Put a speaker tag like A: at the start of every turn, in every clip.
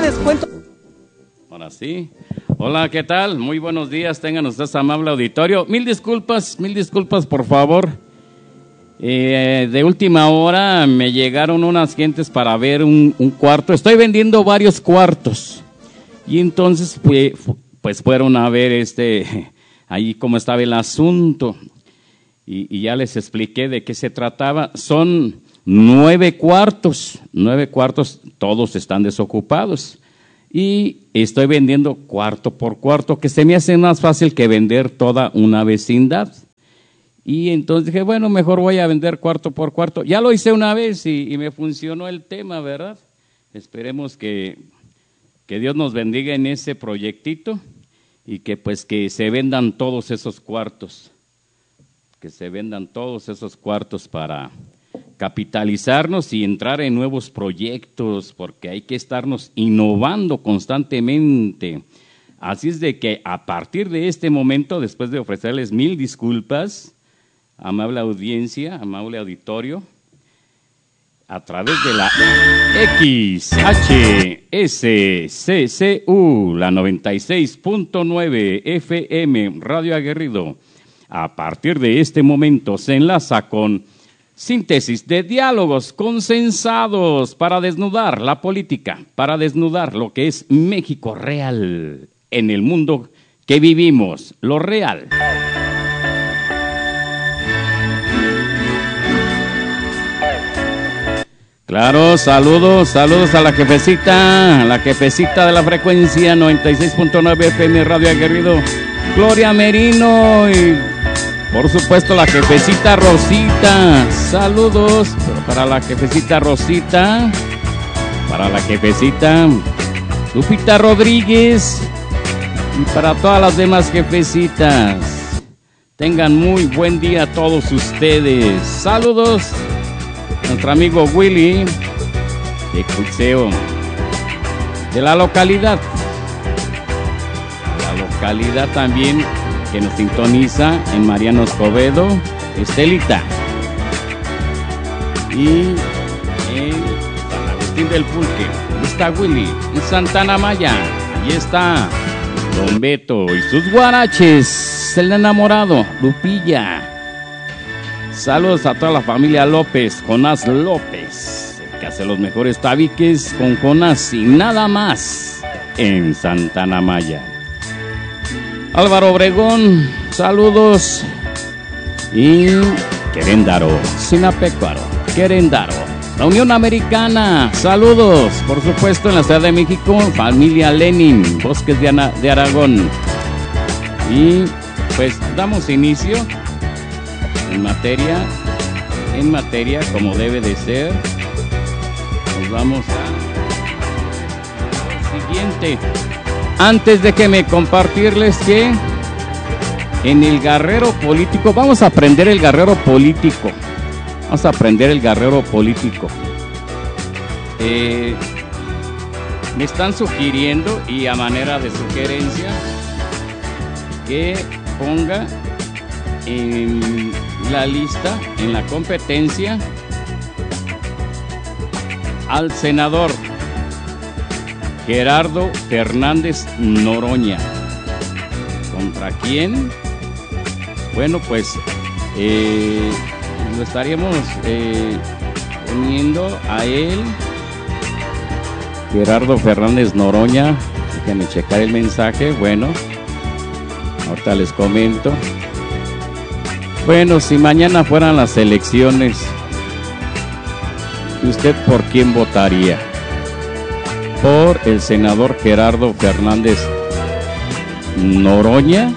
A: descuento.
B: Ahora sí. Hola, ¿qué tal? Muy buenos días, tengan ustedes amable auditorio. Mil disculpas, por favor. De última hora me llegaron unas gentes para ver un cuarto. Estoy vendiendo varios cuartos. Y entonces pues fueron a ver ahí cómo estaba el asunto. Y ya les expliqué de qué se trataba. Son 9 cuartos, todos están desocupados. Y estoy vendiendo cuarto por cuarto, que se me hace más fácil que vender toda una vecindad. Y entonces dije, bueno, mejor voy a vender cuarto por cuarto. Ya lo hice una vez y me funcionó el tema, ¿verdad? Esperemos que Dios nos bendiga en ese proyectito y que pues que se vendan todos esos cuartos. Que se vendan todos esos cuartos para capitalizarnos y entrar en nuevos proyectos, porque hay que estarnos innovando constantemente. Así es de que a partir de este momento, después de ofrecerles mil disculpas, amable audiencia, amable auditorio, a través de la XHSCCU, la 96.9 FM, Radio Aguerrido, a partir de este momento se enlaza con síntesis de diálogos consensados para desnudar la política, para desnudar lo que es México real en el mundo que vivimos, lo real. Claro, saludos a la jefecita de la frecuencia 96.9 FM Radio Aguerrido, Gloria Merino y por supuesto la jefecita Rosita. Saludos para la jefecita Rosita, para la jefecita Lupita Rodríguez y para todas las demás jefecitas. Tengan muy buen día todos ustedes. Saludos. Nuestro amigo Willy de Cuitseo, de la localidad también, que nos sintoniza en Mariano Escobedo, Estelita, y en San Agustín del Pulque, ahí está Willy, en Santana Maya, ahí está Don Beto y sus guaraches, el enamorado, Lupilla. Saludos a toda la familia López, Jonás López, el que hace los mejores tabiques con Jonás y nada más en Santana Maya. Álvaro Obregón, saludos. Y Queréndaro, Sinapecuaro, Queréndaro. La Unión Americana, saludos. Por supuesto en la Ciudad de México, familia Lenin, Bosques de Aragón. Y pues damos inicio en materia como debe de ser. Nos vamos al siguiente. Antes de que me compartirles que en el guerrero político, vamos a aprender el guerrero político. Me están sugiriendo, y a manera de sugerencia, que ponga en la lista, en la competencia, al senador Gerardo Fernández Noroña. ¿Contra quién? Bueno, pues lo estaríamos poniendo a él, Gerardo Fernández Noroña. Déjenme checar el mensaje. Bueno, ahorita les comento. Bueno, si mañana fueran las elecciones, ¿usted por quién votaría? ¿Por el senador Gerardo Fernández Noroña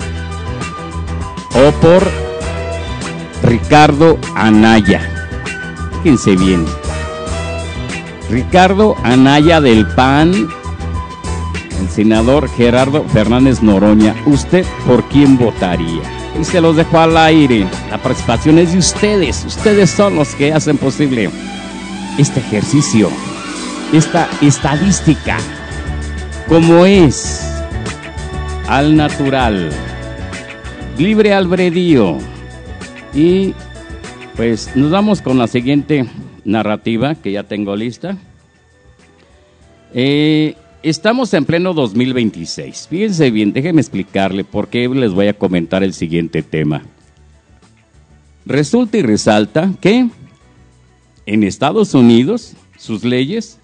B: o por Ricardo Anaya? Fíjense bien. Ricardo Anaya del PAN, el senador Gerardo Fernández Noroña. ¿Usted por quién votaría? Y se los dejo al aire. La participación es de ustedes. Ustedes son los que hacen posible este ejercicio, esta estadística, como es al natural, libre albedrío. Y pues nos vamos con la siguiente narrativa que ya tengo lista. estamos en pleno 2026. Fíjense bien, déjenme explicarle por qué les voy a comentar el siguiente tema. Resulta y resalta que en Estados Unidos sus leyes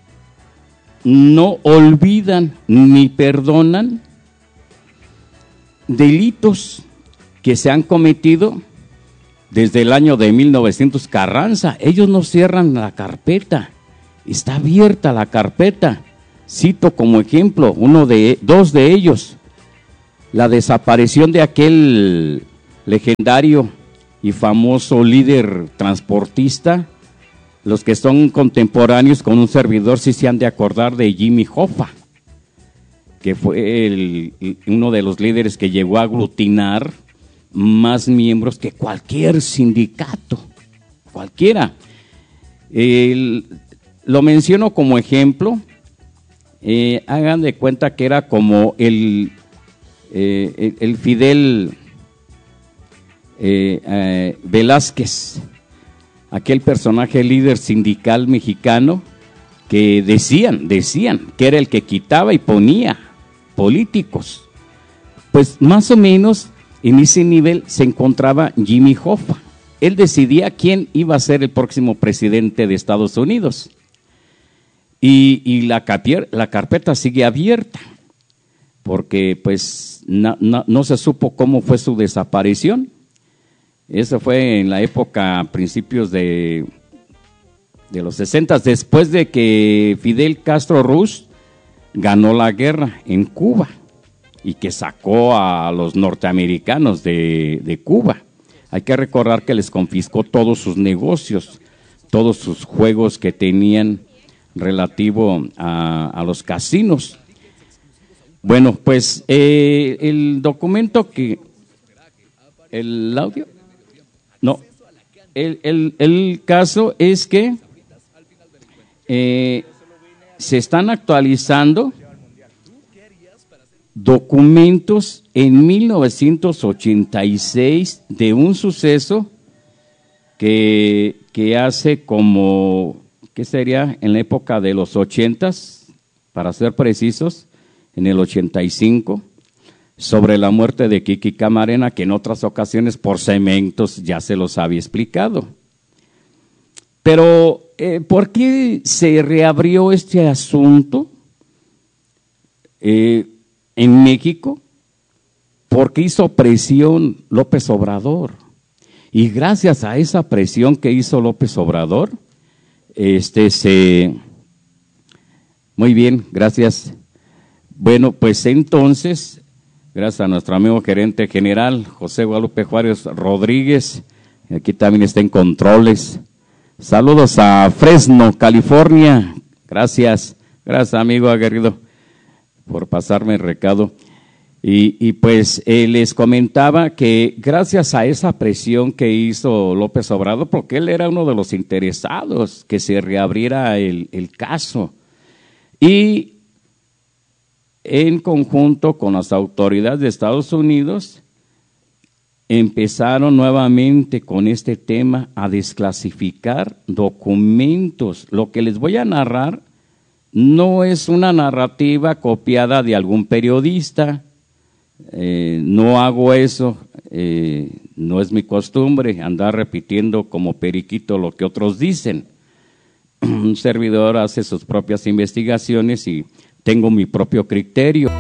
B: no olvidan ni perdonan delitos que se han cometido desde el año de 1900 Carranza. Ellos no cierran la carpeta, está abierta la carpeta. Cito como ejemplo dos de ellos: la desaparición de aquel legendario y famoso líder transportista. Los que son contemporáneos con un servidor sí se han de acordar de Jimmy Hoffa, que fue uno de los líderes que llegó a aglutinar más miembros que cualquier sindicato, cualquiera. Lo menciono como ejemplo. Hagan de cuenta que era como el Fidel Velázquez, aquel personaje líder sindical mexicano que decían que era el que quitaba y ponía políticos. Pues más o menos en ese nivel se encontraba Jimmy Hoffa. Él decidía quién iba a ser el próximo presidente de Estados Unidos. Y la carpeta sigue abierta, porque pues no se supo cómo fue su desaparición. Eso fue en la época, principios de los 60, después de que Fidel Castro Ruz ganó la guerra en Cuba y que sacó a los norteamericanos de Cuba. Hay que recordar que les confiscó todos sus negocios, todos sus juegos que tenían relativo a los casinos. Bueno, pues el documento ¿el audio? No, el caso es que se están actualizando documentos en 1986 de un suceso que hace como, ¿qué sería? En la época de los 80s, para ser precisos, en el 85, sobre la muerte de Kiki Camarena, que en otras ocasiones por segmentos ya se los había explicado. Pero, ¿por qué se reabrió este asunto en México? Porque hizo presión López Obrador. Y gracias a esa presión que hizo López Obrador, muy bien, gracias. Bueno, pues entonces, gracias a nuestro amigo gerente general, José Guadalupe Juárez Rodríguez, aquí también está en controles. Saludos a Fresno, California. Gracias amigo aguerrido por pasarme el recado. Y pues les comentaba que gracias a esa presión que hizo López Obrador, porque él era uno de los interesados que se reabriera el caso, y en conjunto con las autoridades de Estados Unidos empezaron nuevamente con este tema a desclasificar documentos. Lo que les voy a narrar no es una narrativa copiada de algún periodista. No hago eso, no es mi costumbre andar repitiendo como periquito lo que otros dicen. Un servidor hace sus propias investigaciones y tengo mi propio criterio.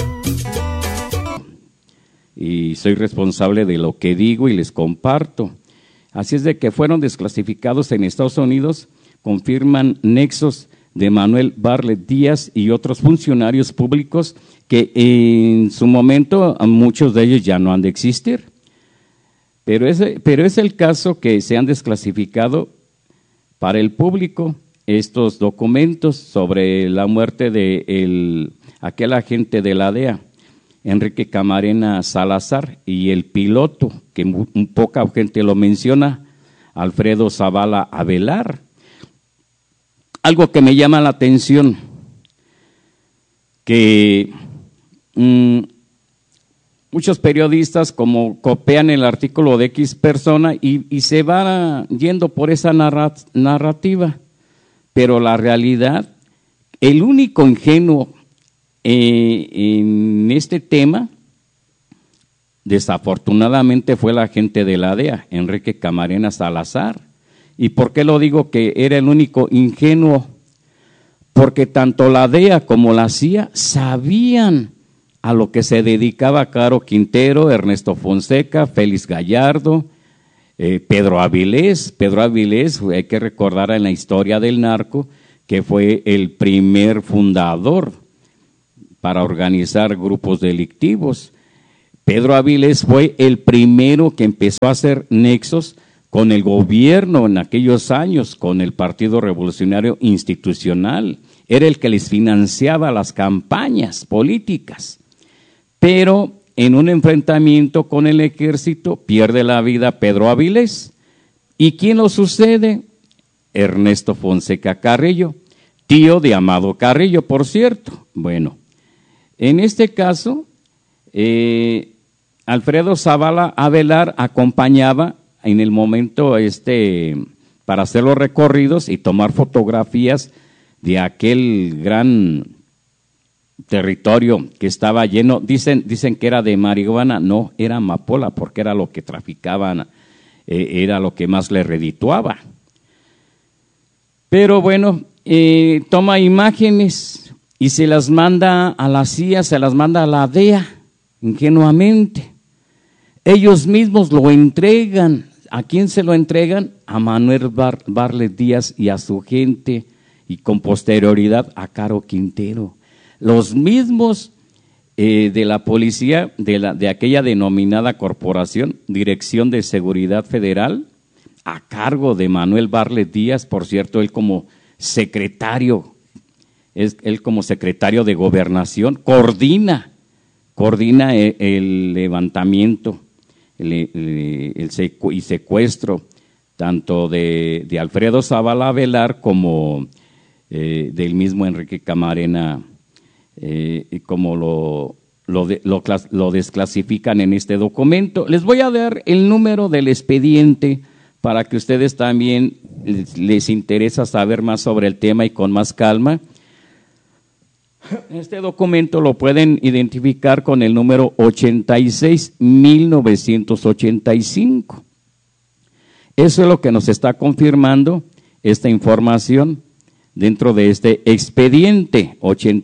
B: Y soy responsable de lo que digo y les comparto. Así es de que fueron desclasificados en Estados Unidos, confirman nexos de Manuel Bartlett Díaz y otros funcionarios públicos que en su momento muchos de ellos ya no han de existir. Pero es el caso que se han desclasificado para el público estos documentos sobre la muerte de aquel agente de la DEA, Enrique Camarena Salazar, y el piloto, que poca gente lo menciona, Alfredo Zavala Avelar. Algo que me llama la atención, que muchos periodistas como copian el artículo de X persona y se van yendo por esa narrativa, pero la realidad El único ingenuo en este tema, desafortunadamente, fue la gente de la DEA, Enrique Camarena Salazar. ¿Y por qué lo digo que era el único ingenuo? Porque tanto la DEA como la CIA sabían a lo que se dedicaba Caro Quintero, Ernesto Fonseca, Félix Gallardo, Pedro Avilés. Pedro Avilés, hay que recordar en la historia del narco, que fue el primer fundador para organizar grupos delictivos. Pedro Avilés fue el primero que empezó a hacer nexos con el gobierno en aquellos años, con el Partido Revolucionario Institucional. Era el que les financiaba las campañas políticas. Pero en un enfrentamiento con el ejército pierde la vida Pedro Avilés. ¿Y quién lo sucede? Ernesto Fonseca Carrillo, tío de Amado Carrillo, por cierto. Bueno, en este caso, Alfredo Zavala Avelar acompañaba en el momento para hacer los recorridos y tomar fotografías de aquel gran territorio que estaba lleno. Dicen que era de marihuana, no, era amapola, porque era lo que traficaban, era lo que más le redituaba. Pero bueno, toma imágenes y se las manda a la CIA, se las manda a la DEA, ingenuamente. Ellos mismos lo entregan. ¿A quién se lo entregan? A Manuel Barlet Díaz y a su gente, y con posterioridad a Caro Quintero. Los mismos de la policía, de aquella denominada corporación, Dirección de Seguridad Federal, a cargo de Manuel Barlet Díaz, por cierto, él como secretario de Gobernación, coordina el levantamiento y secuestro tanto de Alfredo Zavala Avelar como del mismo Enrique Camarena, como lo desclasifican en este documento. Les voy a dar el número del expediente para que ustedes también les interesa saber más sobre el tema y con más calma. Este documento lo pueden identificar con el número 86-1985. Eso es lo que nos está confirmando esta información dentro de este expediente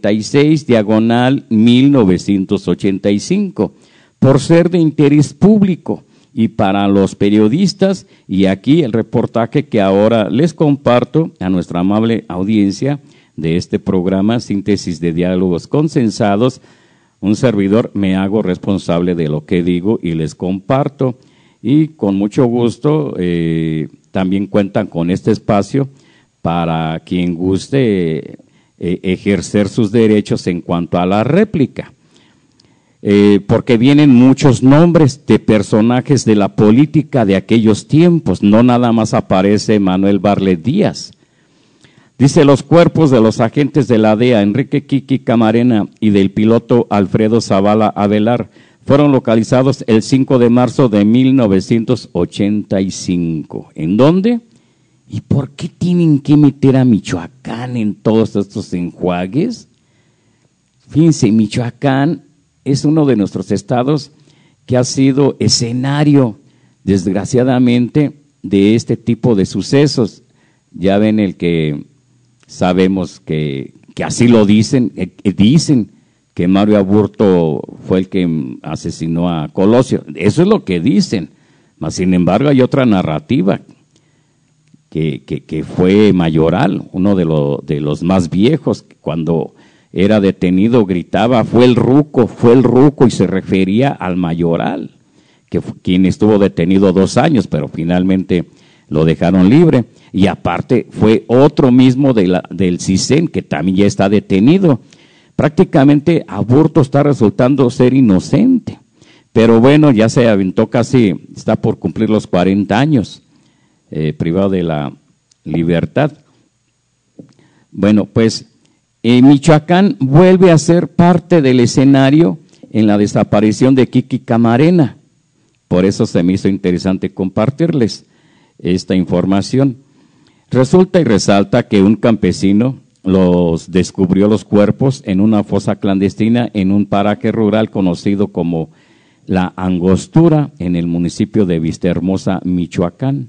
B: 86/1985, por ser de interés público y para los periodistas. Y aquí el reportaje que ahora les comparto a nuestra amable audiencia de este programa, Síntesis de Diálogos Consensados. Un servidor me hago responsable de lo que digo y les comparto, y con mucho gusto también cuentan con este espacio para quien guste ejercer sus derechos en cuanto a la réplica. Porque vienen muchos nombres de personajes de la política de aquellos tiempos, no nada más aparece Manuel Barlet Díaz. Dice: los cuerpos de los agentes de la DEA, Enrique Kiki Camarena, y del piloto Alfredo Zavala Avelar, fueron localizados el 5 de marzo de 1985. ¿En dónde? ¿Y por qué tienen que meter a Michoacán en todos estos enjuagues? Fíjense, Michoacán es uno de nuestros estados que ha sido escenario, desgraciadamente, de este tipo de sucesos. Ya ven el que sabemos que así lo dicen, dicen que Mario Aburto fue el que asesinó a Colosio. Eso es lo que dicen, mas sin embargo hay otra narrativa que fue Mayoral, uno de los más viejos. Cuando era detenido gritaba: fue el ruco, y se refería al Mayoral, quien estuvo detenido 2 años, pero finalmente lo dejaron libre. Y aparte fue otro mismo del CISEN, que también ya está detenido. Prácticamente Aburto está resultando ser inocente, pero bueno, ya se aventó casi, está por cumplir los 40 años, privado de la libertad. Bueno, pues Michoacán vuelve a ser parte del escenario en la desaparición de Kiki Camarena. Por eso se me hizo interesante compartirles esta información. Resulta y resalta que un campesino, descubrió los cuerpos en una fosa clandestina en un paraje rural conocido como La Angostura, en el municipio de Vistahermosa, Michoacán.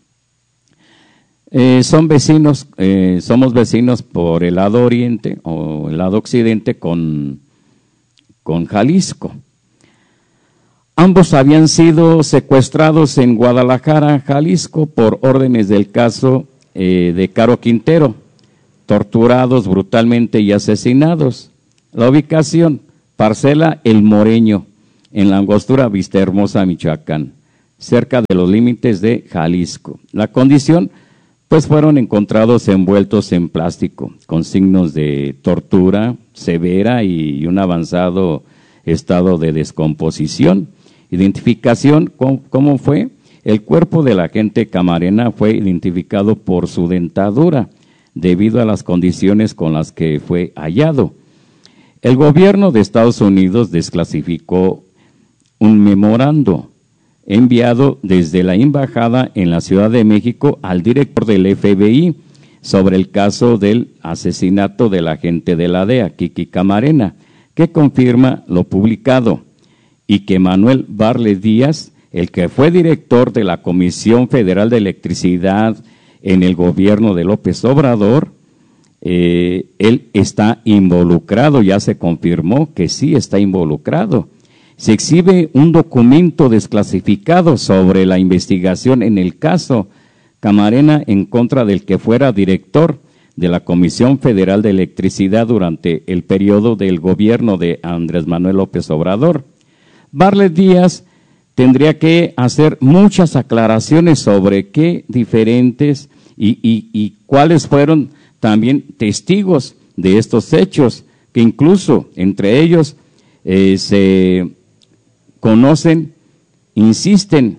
B: Somos vecinos por el lado oriente o el lado occidente con Jalisco. Ambos habían sido secuestrados en Guadalajara, Jalisco, por órdenes del caso de Caro Quintero, torturados brutalmente y asesinados. La ubicación, parcela El Moreño, en La Angostura, Vistahermosa, Michoacán, cerca de los límites de Jalisco. La condición, pues fueron encontrados envueltos en plástico, con signos de tortura severa y un avanzado estado de descomposición. Identificación, ¿cómo fue? El cuerpo del agente Camarena fue identificado por su dentadura, debido a las condiciones con las que fue hallado. El gobierno de Estados Unidos desclasificó un memorando enviado desde la embajada en la Ciudad de México al director del FBI sobre el caso del asesinato del agente de la DEA, Kiki Camarena, que confirma lo publicado y que Manuel Barlet Díaz, el que fue director de la Comisión Federal de Electricidad en el gobierno de López Obrador, él está involucrado, ya se confirmó que sí está involucrado. Se exhibe un documento desclasificado sobre la investigación en el caso Camarena en contra del que fuera director de la Comisión Federal de Electricidad durante el periodo del gobierno de Andrés Manuel López Obrador. Barlet Díaz tendría que hacer muchas aclaraciones sobre qué diferentes y cuáles fueron también testigos de estos hechos, que incluso entre ellos se conocen, insisten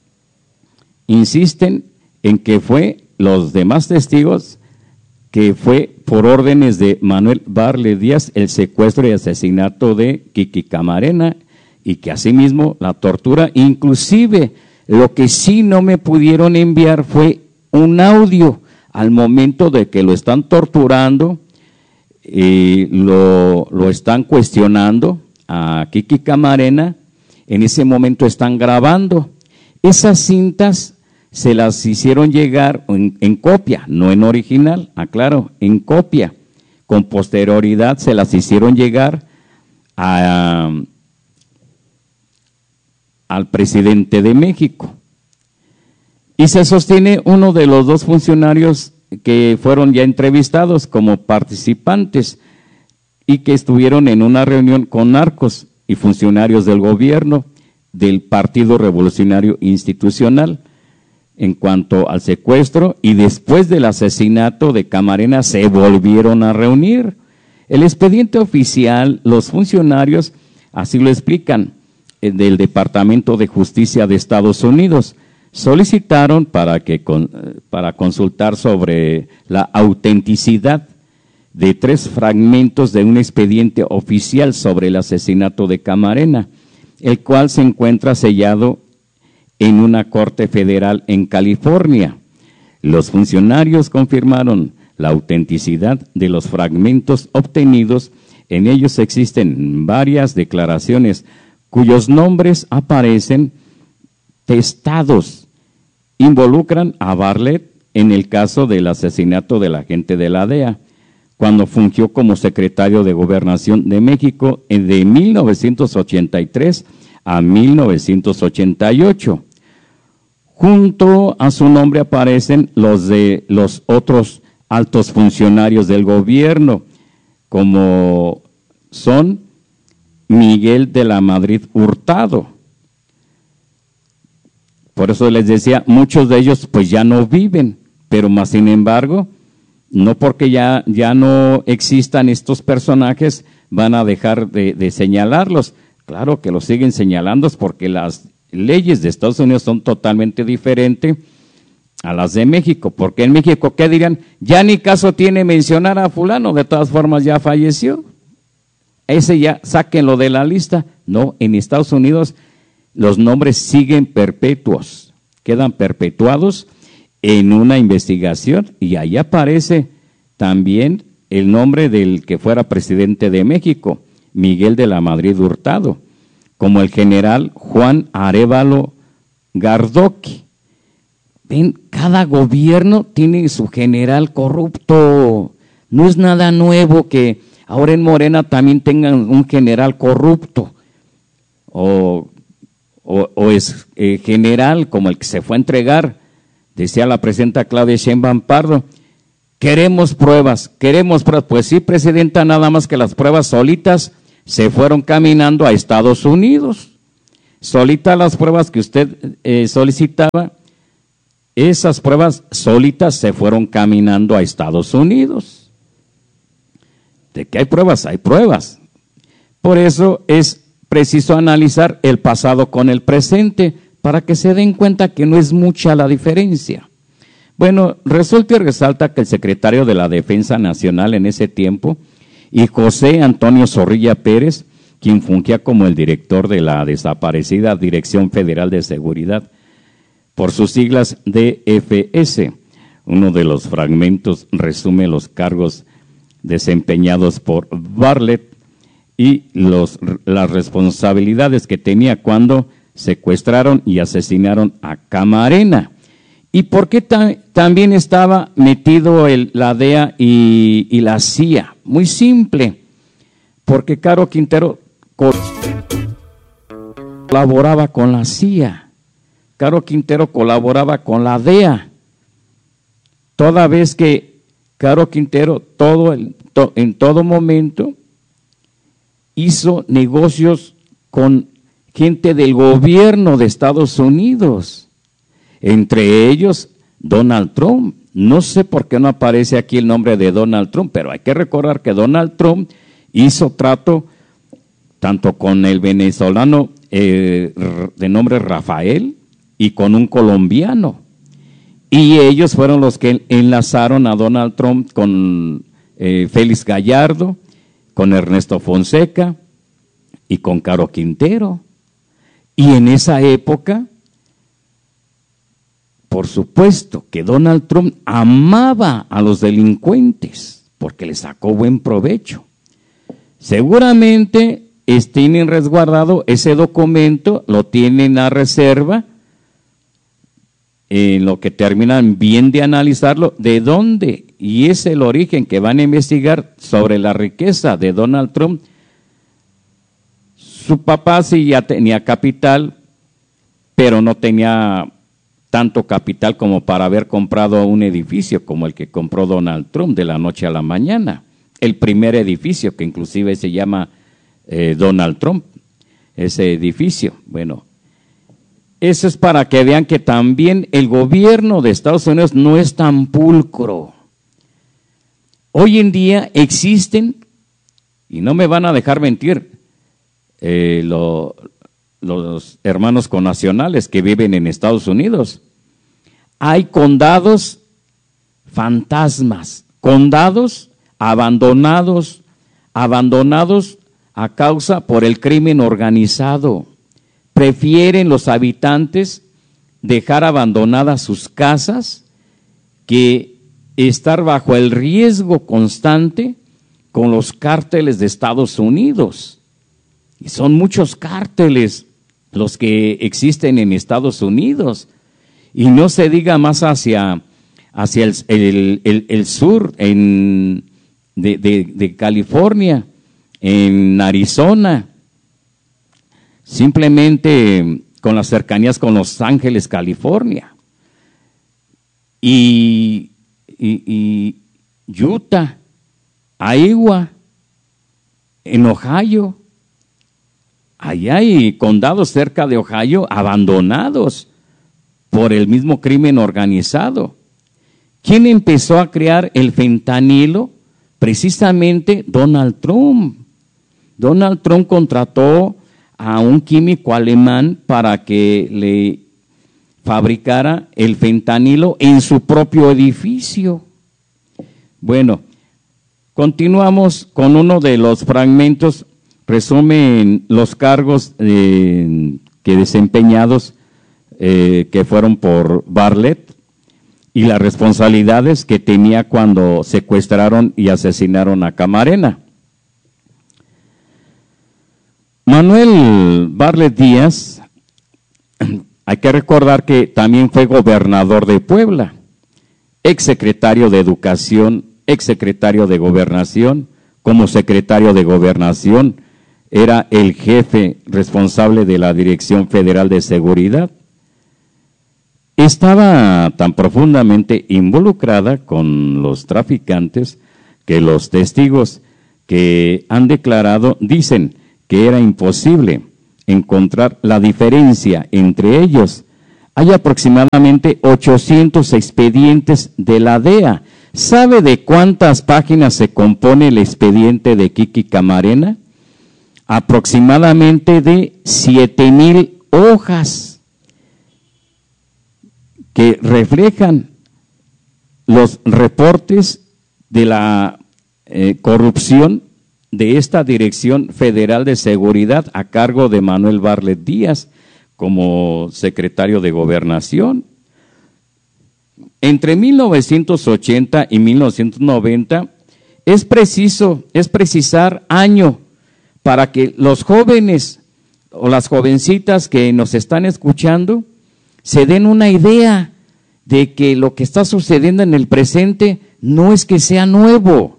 B: en que fue los demás testigos que fue por órdenes de Manuel Barlet Díaz el secuestro y asesinato de Kiki Camarena y que asimismo la tortura, inclusive lo que sí no me pudieron enviar fue un audio al momento de que lo están torturando, lo están cuestionando a Kiki Camarena. En ese momento están grabando. Esas cintas se las hicieron llegar en copia, no en original, aclaro, en copia. Con posterioridad se las hicieron llegar al presidente de México. Y se sostiene uno de los dos funcionarios que fueron ya entrevistados como participantes y que estuvieron en una reunión con narcos y funcionarios del gobierno del Partido Revolucionario Institucional en cuanto al secuestro, y después del asesinato de Camarena se volvieron a reunir. El expediente oficial, los funcionarios así lo explican, del Departamento de Justicia de Estados Unidos, solicitaron para consultar sobre la autenticidad de 3 fragmentos de un expediente oficial sobre el asesinato de Camarena, el cual se encuentra sellado en una corte federal en California. Los funcionarios confirmaron la autenticidad de los fragmentos obtenidos. En ellos existen varias declaraciones cuyos nombres aparecen testados. Involucran a Barlet en el caso del asesinato del agente de la DEA, cuando fungió como secretario de Gobernación de México de 1983 a 1988. Junto a su nombre aparecen los de los otros altos funcionarios del gobierno, como son Miguel de la Madrid Hurtado. Por eso les decía, muchos de ellos pues ya no viven, pero más sin embargo, no porque ya no existan estos personajes, van a dejar de señalarlos. Claro que los siguen señalando porque las leyes de Estados Unidos son totalmente diferentes a las de México, porque en México, ¿qué dirían? Ya ni caso tiene mencionar a fulano, de todas formas ya falleció. Ese ya, sáquenlo de la lista. No, en Estados Unidos los nombres siguen perpetuos, quedan perpetuados en una investigación y ahí aparece también el nombre del que fuera presidente de México, Miguel de la Madrid Hurtado, como el general Juan Arévalo Gardoqui. Ven, cada gobierno tiene su general corrupto. No es nada nuevo que ahora en Morena también tengan un general corrupto. O es general como el que se fue a entregar, decía la presidenta Claudia Sheinbaum Pardo, queremos pruebas. Pues sí, presidenta, nada más que las pruebas solitas se fueron caminando a Estados Unidos. Solitas las pruebas que usted solicitaba, esas pruebas solitas se fueron caminando a Estados Unidos. ¿De qué hay pruebas? Hay pruebas. Por eso es preciso analizar el pasado con el presente para que se den cuenta que no es mucha la diferencia. Bueno, resulta y resalta que el secretario de la Defensa Nacional en ese tiempo y José Antonio Zorrilla Pérez, quien fungía como el director de la desaparecida Dirección Federal de Seguridad, por sus siglas DFS. Uno de los fragmentos resume los cargos desempeñados por Bartlett y las responsabilidades que tenía cuando secuestraron y asesinaron a Camarena. ¿Y por qué también estaba metido la DEA y la CIA? Muy simple, porque Caro Quintero colaboraba con la CIA, Caro Quintero colaboraba con la DEA, toda vez que Caro Quintero en todo momento hizo negocios con gente del gobierno de Estados Unidos, entre ellos Donald Trump. No sé por qué no aparece aquí el nombre de Donald Trump, pero hay que recordar que Donald Trump hizo trato tanto con el venezolano de nombre Rafael y con un colombiano. Y ellos fueron los que enlazaron a Donald Trump con Félix Gallardo, con Ernesto Fonseca y con Caro Quintero. Y en esa época, por supuesto que Donald Trump amaba a los delincuentes porque les sacó buen provecho. Seguramente tienen resguardado ese documento, lo tienen a reserva, en lo que terminan bien de analizarlo, de dónde, y es el origen que van a investigar sobre la riqueza de Donald Trump. Su papá sí ya tenía capital, pero no tenía tanto capital como para haber comprado un edificio como el que compró Donald Trump de la noche a la mañana. El primer edificio, que inclusive se llama Donald Trump, ese edificio. Bueno, eso es para que vean que también el gobierno de Estados Unidos no es tan pulcro. Hoy en día existen, y no me van a dejar mentir, los hermanos connacionales que viven en Estados Unidos. Hay condados fantasmas, condados abandonados a causa por el crimen organizado. Prefieren los habitantes dejar abandonadas sus casas que estar bajo el riesgo constante con los cárteles de Estados Unidos. Y son muchos cárteles los que existen en Estados Unidos. Y no se diga más hacia el sur de California, en Arizona, simplemente con las cercanías con Los Ángeles, California, y Utah, Iowa, en Ohio. Allá hay condados cerca de Ohio abandonados por el mismo crimen organizado. ¿Quién empezó a crear el fentanilo? Precisamente Donald Trump. Donald Trump contrató a un químico alemán para que le fabricara el fentanilo en su propio edificio. Bueno, continuamos con uno de los fragmentos. Resumen los cargos que desempeñados que fueron por Bartlett y las responsabilidades que tenía cuando secuestraron y asesinaron a Camarena. Manuel Barlet Díaz, hay que recordar que también fue gobernador de Puebla, exsecretario de Educación, exsecretario de Gobernación. Como secretario de Gobernación era el jefe responsable de la Dirección Federal de Seguridad. Estaba tan profundamente involucrada con los traficantes que los testigos que han declarado dicen que era imposible encontrar la diferencia entre ellos. Hay aproximadamente 800 expedientes de la DEA. ¿Sabe de cuántas páginas se compone el expediente de Kiki Camarena? Aproximadamente de 7,000 hojas que reflejan los reportes de la corrupción de esta Dirección Federal de Seguridad a cargo de Manuel Barlet Díaz como secretario de Gobernación. Entre 1980 y 1990 es precisar año para que los jóvenes o las jovencitas que nos están escuchando se den una idea de que lo que está sucediendo en el presente no es que sea nuevo.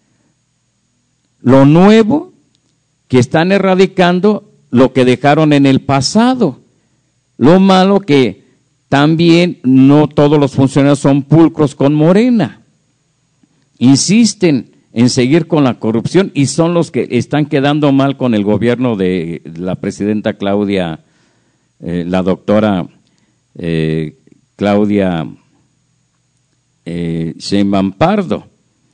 B: Lo nuevo que están erradicando lo que dejaron en el pasado. Lo malo que también no todos los funcionarios son pulcros con Morena. Insisten en seguir con la corrupción y son los que están quedando mal con el gobierno de la presidenta Claudia, la doctora Claudia Sheinbaum Pardo.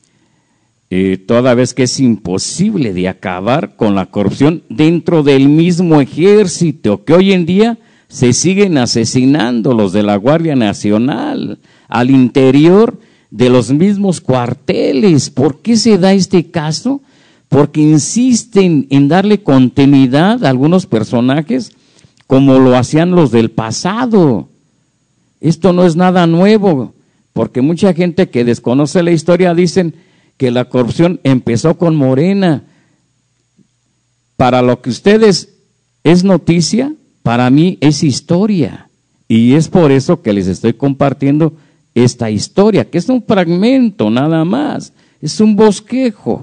B: Toda vez que es imposible de acabar con la corrupción dentro del mismo ejército, que hoy en día se siguen asesinando los de la Guardia Nacional al interior de los mismos cuarteles. ¿Por qué se da este caso? Porque insisten en darle continuidad a algunos personajes como lo hacían los del pasado. Esto no es nada nuevo, porque mucha gente que desconoce la historia dicen que la corrupción empezó con Morena. Para lo que ustedes es noticia, para mí es historia. Y es por eso que les estoy compartiendo esta historia, que es un fragmento nada más, es un bosquejo.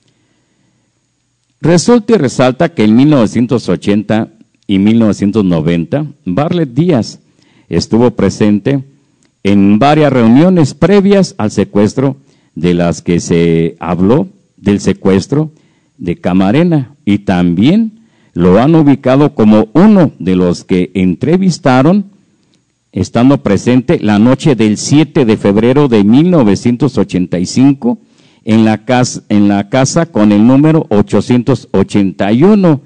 B: Resulta y resalta que en 1980 y 1990, Barlet Díaz estuvo presente en varias reuniones previas al secuestro, de las que se habló del secuestro de Camarena, y también lo han ubicado como uno de los que entrevistaron, estando presente la noche del 7 de febrero de 1985 en la casa con el número 881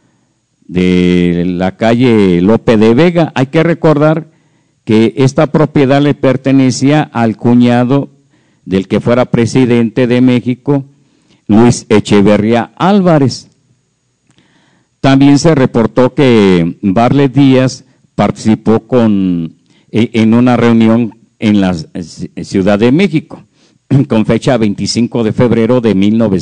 B: de la calle Lope de Vega. Hay que recordar que esta propiedad le pertenecía al cuñado del que fuera presidente de México, Luis Echeverría Álvarez. También se reportó que Barlet Díaz participó en una reunión en la Ciudad de México, con fecha 25 de febrero de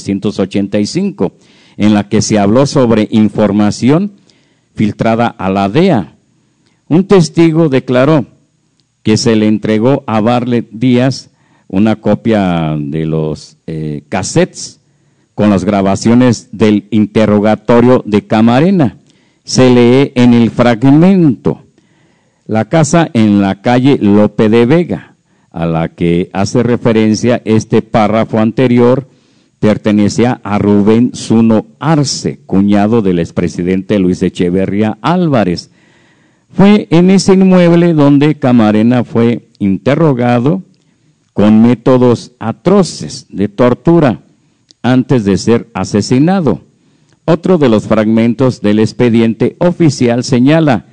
B: 1985, en la que se habló sobre información filtrada a la DEA. Un testigo declaró que se le entregó a Barlet Díaz una copia de los cassettes con las grabaciones del interrogatorio de Camarena. Se lee en el fragmento: la casa en la calle Lope de Vega, a la que hace referencia este párrafo anterior, pertenecía a Rubén Zuno Arce, cuñado del expresidente Luis Echeverría Álvarez. Fue en ese inmueble donde Camarena fue interrogado con métodos atroces de tortura antes de ser asesinado. Otro de los fragmentos del expediente oficial señala,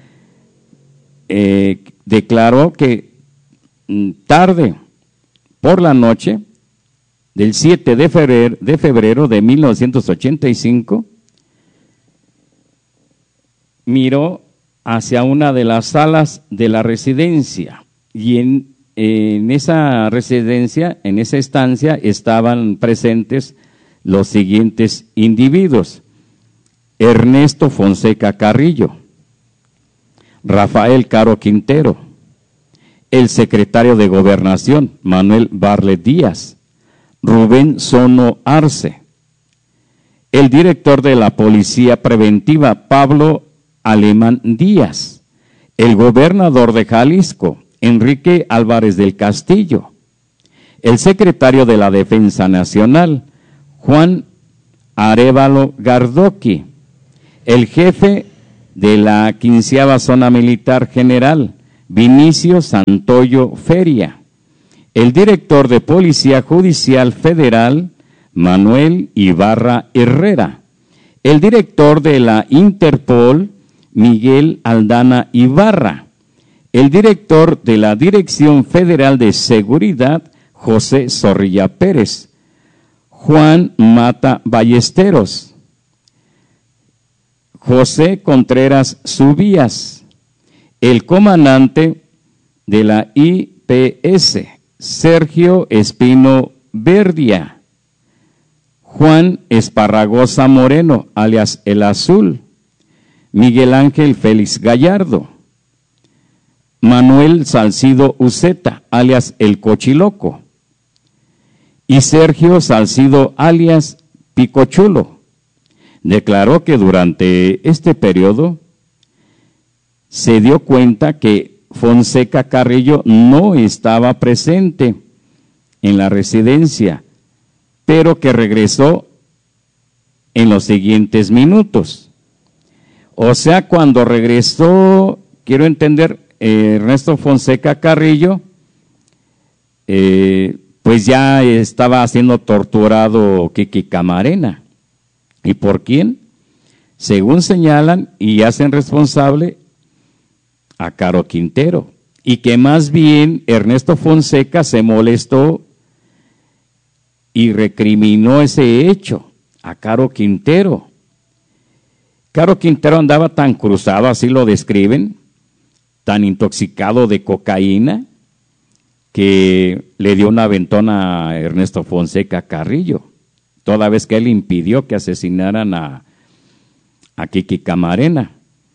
B: declaró que tarde por la noche del 7 de febrero de 1985, miró hacia una de las salas de la residencia y en esa residencia, en esa estancia, estaban presentes los siguientes individuos: Ernesto Fonseca Carrillo, Rafael Caro Quintero, el secretario de Gobernación, Manuel Barlet Díaz, Rubén Sono Arce, el director de la Policía Preventiva, Pablo Alemán Díaz, el gobernador de Jalisco, Enrique Álvarez del Castillo, el secretario de la Defensa Nacional, Juan Arévalo Gardoqui, el jefe de la 15ª Zona Militar General, Vinicio Santoyo Feria, el director de Policía Judicial Federal, Manuel Ibarra Herrera, el director de la Interpol, Miguel Aldana Ibarra, el director de la Dirección Federal de Seguridad, José Zorrilla Pérez, Juan Mata Ballesteros, José Contreras Subías, el comandante de la IPS, Sergio Espino Verdia, Juan Esparragosa Moreno, alias El Azul, Miguel Ángel Félix Gallardo, Manuel Salcido Uceta, alias El Cochiloco, y Sergio Salcido, alias Picochulo. Declaró que durante este periodo se dio cuenta que Fonseca Carrillo no estaba presente en la residencia, pero que regresó en los siguientes minutos. O sea, cuando regresó, quiero entender, Ernesto Fonseca Carrillo, pues ya estaba siendo torturado Kiki Camarena. ¿Y por quién? Según señalan y hacen responsable a Caro Quintero, y que más bien Ernesto Fonseca se molestó y recriminó ese hecho a Caro Quintero. Caro Quintero andaba tan cruzado, así lo describen, tan intoxicado de cocaína, que le dio una aventona a Ernesto Fonseca Carrillo, toda vez que él impidió que asesinaran a Kiki Camarena,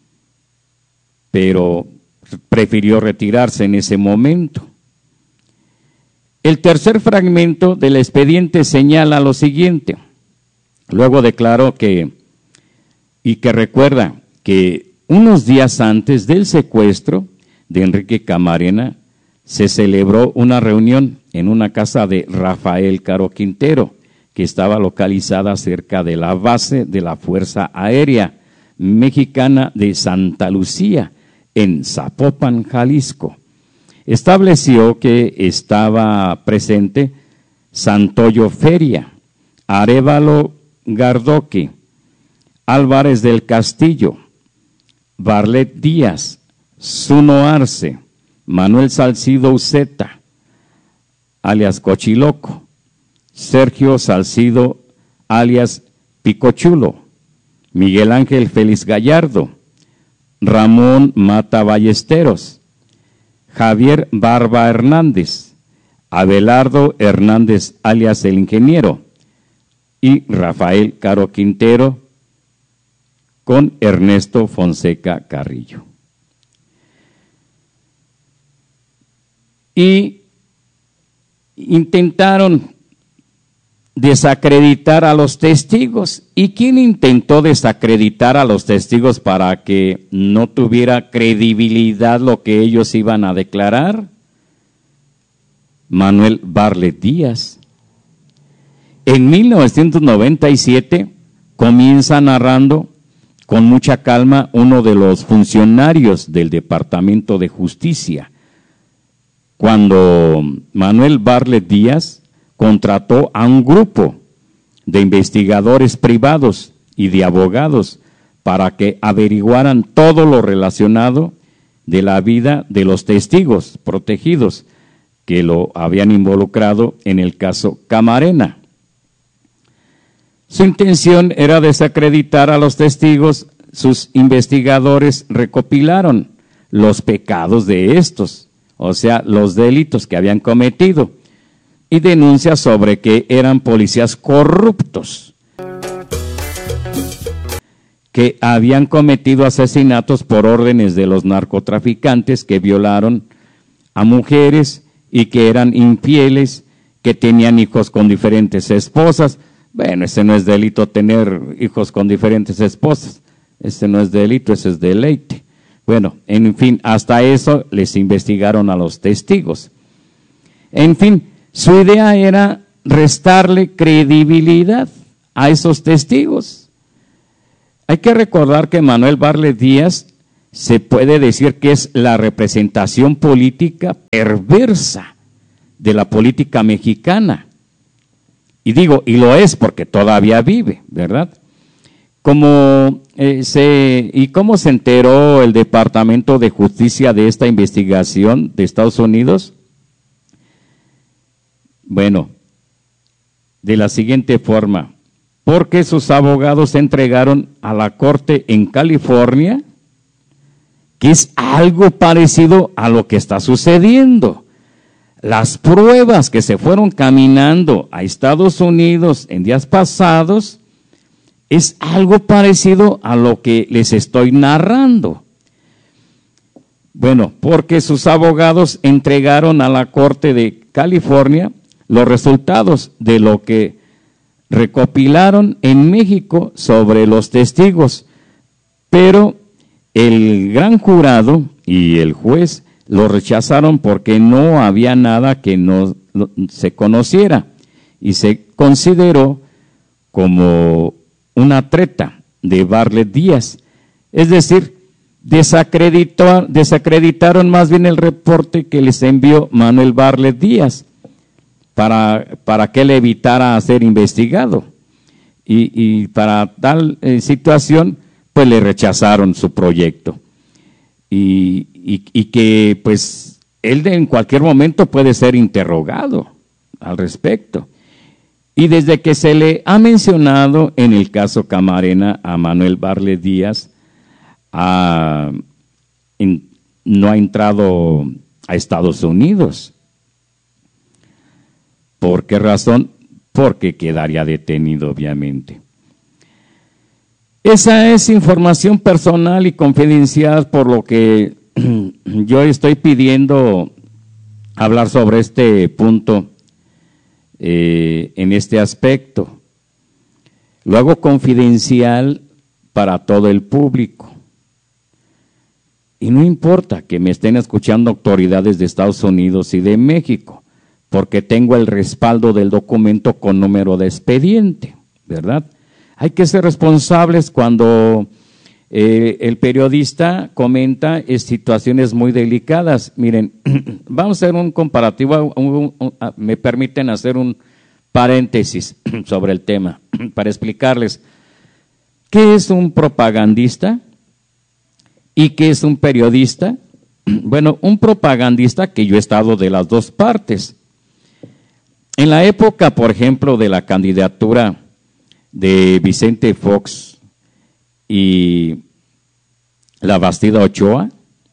B: pero prefirió retirarse en ese momento. El tercer fragmento del expediente señala lo siguiente. Luego declaró que recuerda que unos días antes del secuestro de Enrique Camarena se celebró una reunión en una casa de Rafael Caro Quintero, que estaba localizada cerca de la base de la Fuerza Aérea Mexicana de Santa Lucía, en Zapopan, Jalisco. Estableció que estaba presente Santoyo Feria, Arévalo Gardoqui, Álvarez del Castillo, Barlet Díaz, Zuno Arce, Manuel Salcido Uceta, alias Cochiloco, Sergio Salcido, alias Picochulo, Miguel Ángel Félix Gallardo, Ramón Mata Ballesteros, Javier Barba Hernández, Abelardo Hernández, alias El Ingeniero, y Rafael Caro Quintero, con Ernesto Fonseca Carrillo. Y intentaron desacreditar a los testigos. ¿Y quién intentó desacreditar a los testigos para que no tuviera credibilidad lo que ellos iban a declarar? Manuel Barlet Díaz. En 1997 comienza narrando con mucha calma uno de los funcionarios del Departamento de Justicia, cuando Manuel Barlet Díaz contrató a un grupo de investigadores privados y de abogados para que averiguaran todo lo relacionado de la vida de los testigos protegidos que lo habían involucrado en el caso Camarena. Su intención era desacreditar a los testigos. Sus investigadores recopilaron los pecados de estos, o sea, los delitos que habían cometido, y denuncias sobre que eran policías corruptos, que habían cometido asesinatos por órdenes de los narcotraficantes, que violaron a mujeres y que eran infieles, que tenían hijos con diferentes esposas. Bueno, ese no es delito tener hijos con diferentes esposas, ese no es delito, ese es deleite. Bueno, en fin, hasta eso les investigaron a los testigos. En fin, su idea era restarle credibilidad a esos testigos. Hay que recordar que Manuel Barlet Díaz se puede decir que es la representación política perversa de la política mexicana. Y digo, y lo es porque todavía vive, ¿verdad? ¿Cómo se enteró el Departamento de Justicia de esta investigación de Estados Unidos? Bueno, de la siguiente forma: porque sus abogados se entregaron a la corte en California, que es algo parecido a lo que está sucediendo. Las pruebas que se fueron caminando a Estados Unidos en días pasados es algo parecido a lo que les estoy narrando. Bueno, porque sus abogados entregaron a la Corte de California los resultados de lo que recopilaron en México sobre los testigos, pero el gran jurado y el juez lo rechazaron porque no había nada que no se conociera y se consideró como una treta de Barlet Díaz. Es decir, desacreditaron más bien el reporte que les envió Manuel Barlet Díaz para que él evitara ser investigado. Y para tal situación, pues le rechazaron su proyecto. Y que pues él en cualquier momento puede ser interrogado al respecto. Y desde que se le ha mencionado en el caso Camarena a Manuel Barlet Díaz, no ha entrado a Estados Unidos. ¿Por qué razón? Porque quedaría detenido, obviamente. Esa es información personal y confidencial, por lo que yo estoy pidiendo hablar sobre este punto en este aspecto. Lo hago confidencial para todo el público. Y no importa que me estén escuchando autoridades de Estados Unidos y de México, porque tengo el respaldo del documento con número de expediente, ¿verdad? Hay que ser responsables cuando el periodista comenta situaciones muy delicadas. Miren, vamos a hacer un comparativo, me permiten hacer un paréntesis sobre el tema para explicarles qué es un propagandista y qué es un periodista. Bueno, un propagandista, que yo he estado de las dos partes. En la época, por ejemplo, de la candidatura de Vicente Fox y la Bastida Ochoa,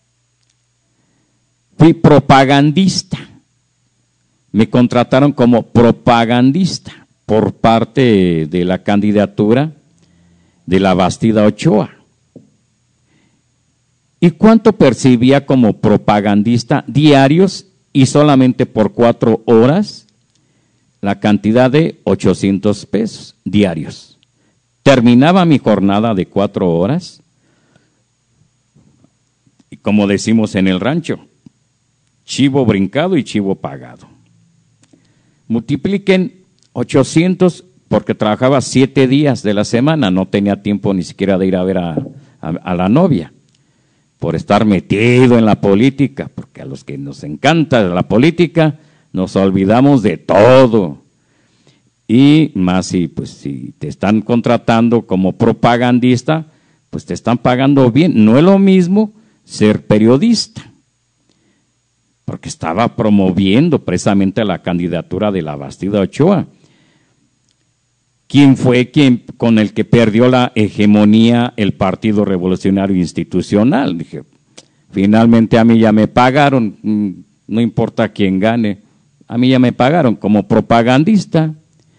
B: fui propagandista. Me contrataron como propagandista por parte de la candidatura de la Bastida Ochoa. ¿Y cuánto percibía como propagandista diarios y solamente por 4 horas? La cantidad de 800 pesos diarios. Terminaba mi jornada de 4 horas, y como decimos en el rancho, chivo brincado y chivo pagado. Multipliquen 800 porque trabajaba 7 días de la semana, no tenía tiempo ni siquiera de ir a ver a la novia, por estar metido en la política, porque a los que nos encanta la política, nos olvidamos de todo. Y más si te están contratando como propagandista, pues te están pagando bien. No es lo mismo ser periodista, porque estaba promoviendo precisamente la candidatura de la Bastida Ochoa. ¿Quién fue con el que perdió la hegemonía el Partido Revolucionario Institucional? Dije, finalmente a mí ya me pagaron, no importa quién gane. A mí ya me pagaron como propagandista.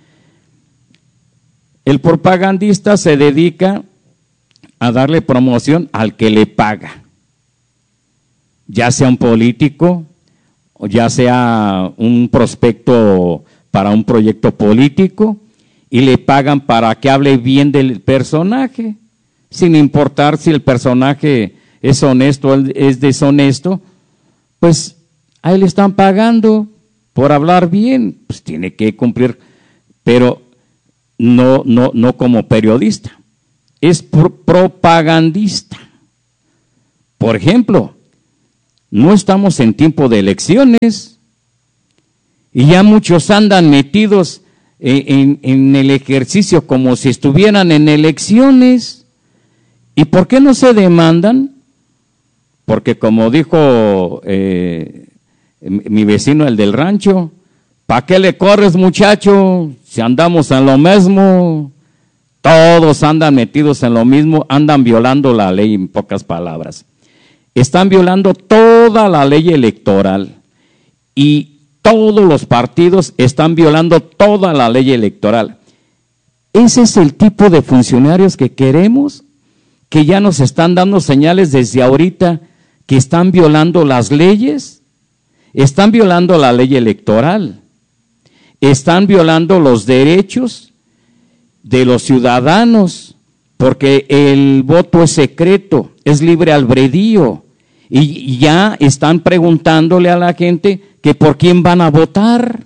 B: El propagandista se dedica a darle promoción al que le paga, ya sea un político o ya sea un prospecto para un proyecto político, y le pagan para que hable bien del personaje, sin importar si el personaje es honesto o es deshonesto, pues a él le están pagando por hablar bien, pues tiene que cumplir, pero no como periodista, es propagandista. Por ejemplo, no estamos en tiempo de elecciones y ya muchos andan metidos en el ejercicio como si estuvieran en elecciones. ¿Y por qué no se demandan? Porque como dijo mi vecino, el del rancho, ¿para qué le corres, muchacho? Si andamos en lo mismo, todos andan metidos en lo mismo, andan violando la ley, en pocas palabras. Están violando toda la ley electoral y todos los partidos están violando toda la ley electoral. Ese es el tipo de funcionarios que queremos, que ya nos están dando señales desde ahorita que están violando las leyes, están violando la ley electoral, están violando los derechos de los ciudadanos, porque el voto es secreto, es libre albedrío, y ya están preguntándole a la gente que por quién van a votar,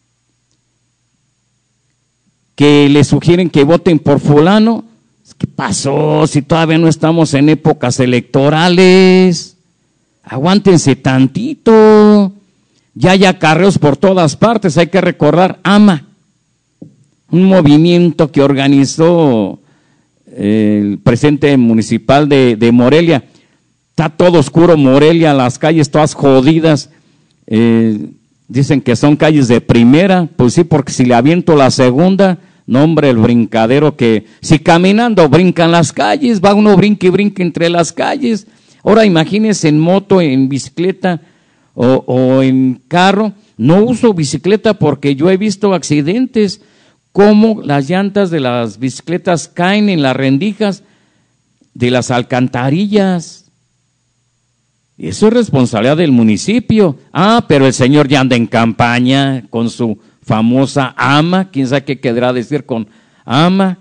B: que le sugieren que voten por fulano. ¿Qué pasó si todavía no estamos en épocas electorales? Aguántense tantito, ya hay acarreos por todas partes. Hay que recordar AMA, un movimiento que organizó el presidente municipal de Morelia. Está todo oscuro Morelia, las calles todas jodidas. Dicen que son calles de primera, pues sí, porque si le aviento la segunda, no hombre, el brincadero que, si caminando brincan las calles, va uno brinque y brinque entre las calles. Ahora imagínense en moto, en bicicleta o en carro. No uso bicicleta porque yo he visto accidentes, como las llantas de las bicicletas caen en las rendijas de las alcantarillas. Y eso es responsabilidad del municipio. Pero el señor ya anda en campaña con su famosa AMA, quién sabe qué querrá decir con AMA.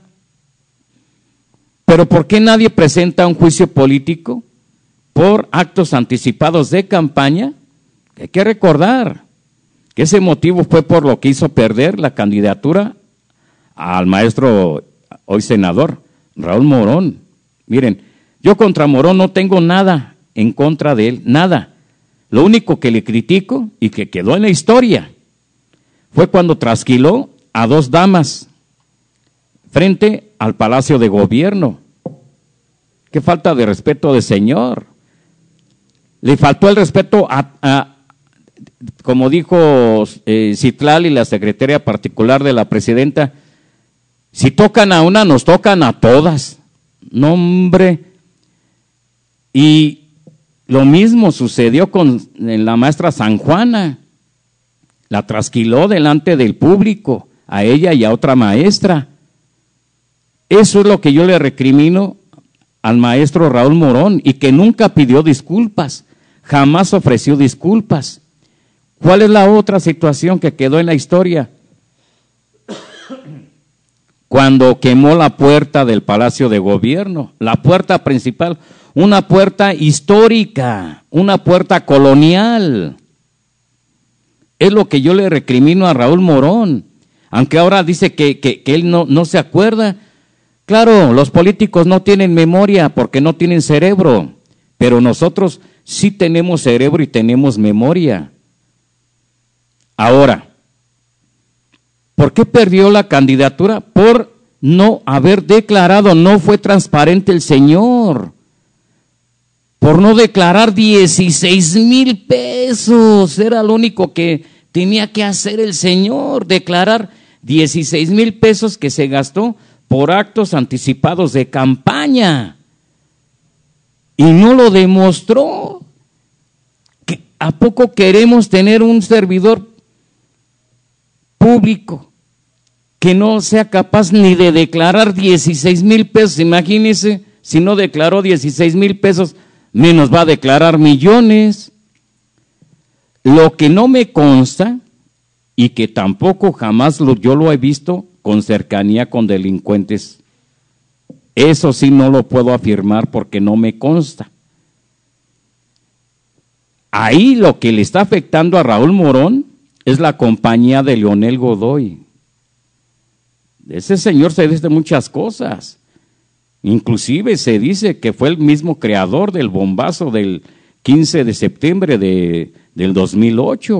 B: Pero ¿por qué nadie presenta un juicio político por actos anticipados de campaña? Hay que recordar que ese motivo fue por lo que hizo perder la candidatura al maestro, hoy senador, Raúl Morón. Miren, yo contra Morón no tengo nada en contra de él, nada. Lo único que le critico y que quedó en la historia fue cuando trasquiló a 2 damas frente al Palacio de Gobierno. Qué falta de respeto de señor. Le faltó el respeto como dijo Citlali, la secretaria particular de la presidenta, si tocan a una, nos tocan a todas. No, hombre. Y lo mismo sucedió con la maestra San Juana. La trasquiló delante del público, a ella y a otra maestra. Eso es lo que yo le recrimino al maestro Raúl Morón, y que nunca pidió disculpas, jamás ofreció disculpas. ¿Cuál es la otra situación que quedó en la historia? Cuando quemó la puerta del Palacio de Gobierno, la puerta principal, una puerta histórica, una puerta colonial. Es lo que yo le recrimino a Raúl Morón, aunque ahora dice que él no se acuerda. Claro, los políticos no tienen memoria porque no tienen cerebro, pero nosotros sí tenemos cerebro y tenemos memoria. Ahora, ¿por qué perdió la candidatura? Por no haber declarado, no fue transparente el señor. Por no declarar 16,000 pesos, era lo único que tenía que hacer el señor, declarar 16,000 pesos que se gastó por actos anticipados de campaña. Y no lo demostró. ¿A poco queremos tener un servidor público que no sea capaz ni de declarar 16,000 pesos? Imagínense, si no declaró 16,000 pesos, menos va a declarar millones. Lo que no me consta, y que tampoco jamás yo lo he visto con cercanía con delincuentes, eso sí no lo puedo afirmar porque no me consta. Ahí lo que le está afectando a Raúl Morón es la compañía de Leonel Godoy. Ese señor se dice muchas cosas. Inclusive se dice que fue el mismo creador del bombazo del 15 de septiembre del 2008.